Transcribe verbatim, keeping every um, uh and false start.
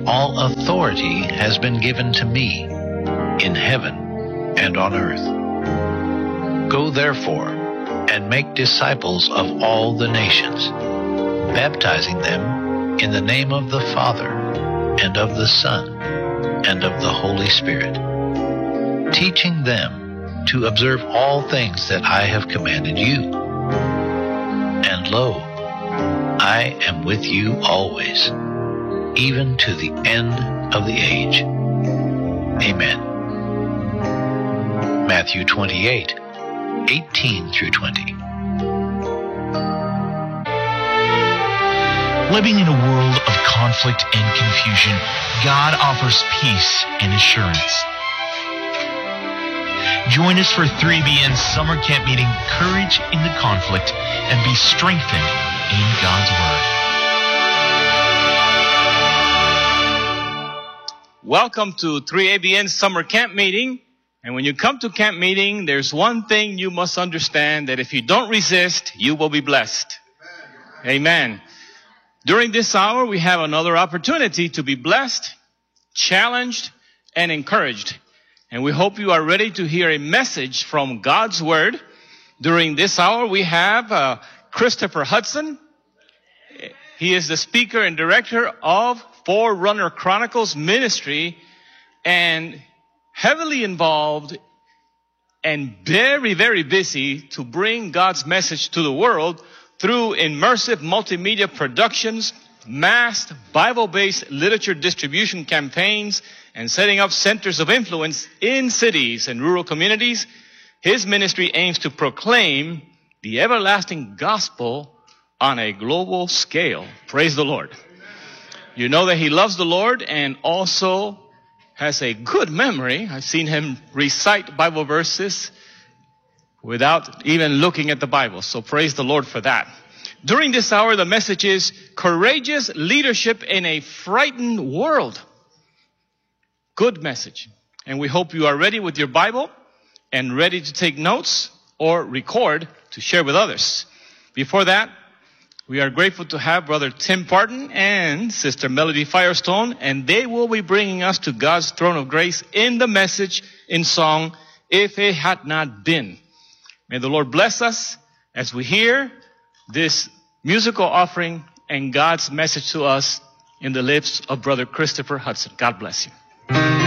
All authority has been given to me in heaven and on earth. Go therefore and make disciples of all the nations, baptizing them in the name of the Father and of the Son and of the Holy Spirit, teaching them to observe all things that I have commanded you. And lo, I am with you always, even to the end of the age. Amen. Matthew twenty-eight, eighteen through twenty. Living in a world of conflict and confusion, God offers peace and assurance. Join us for three B N's summer camp meeting, Courage in the Conflict, and be strengthened in God's Word. Welcome to three A B N summer camp meeting. And when you come to camp meeting, there's one thing you must understand, that if you don't resist, you will be blessed. Amen. During this hour, we have another opportunity to be blessed, challenged, and encouraged. And we hope you are ready to hear a message from God's Word. During this hour, we have uh, Christopher Hudson. He is the speaker and director of Forerunner Chronicles Ministry, and heavily involved and very, very busy to bring God's message to the world through immersive multimedia productions, mass Bible-based literature distribution campaigns, and setting up centers of influence in cities and rural communities. His ministry aims to proclaim the everlasting gospel on a global scale. Praise the Lord. You know that he loves the Lord and also has a good memory. I've seen him recite Bible verses without even looking at the Bible. So praise the Lord for that. During this hour, the message is Courageous Leadership in a Frightened World. Good message. And we hope you are ready with your Bible and ready to take notes or record to share with others. Before that, we are grateful to have Brother Tim Parton and Sister Melody Firestone, and they will be bringing us to God's throne of grace in the message in song, If It Had Not Been. May the Lord bless us as we hear this musical offering and God's message to us in the lips of Brother Christopher Hudson. God bless you.